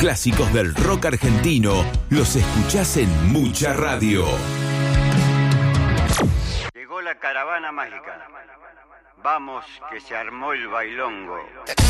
clásicos del rock argentino los escuchás en Mucha Radio. Llegó la caravana mágica. Vamos, que se armó el bailongo.